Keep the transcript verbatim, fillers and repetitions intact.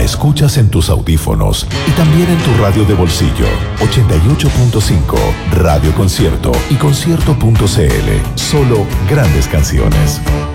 La escuchas en tus audífonos y también en tu radio de bolsillo. ochenta y ocho punto cinco, Radio Concierto y concierto punto c l. Solo grandes canciones.